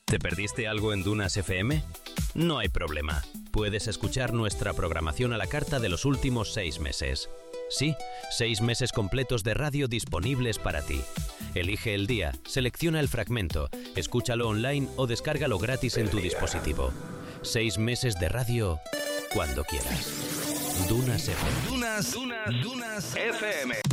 ¿Te perdiste algo en Dunas FM? No hay problema. Puedes escuchar nuestra programación a la carta de los últimos 6 meses. Sí, 6 meses completos de radio disponibles para ti. Elige el día, selecciona el fragmento, escúchalo online o descárgalo gratis en tu dispositivo. 6 meses de radio cuando quieras. Dunas FM. Dunas FM.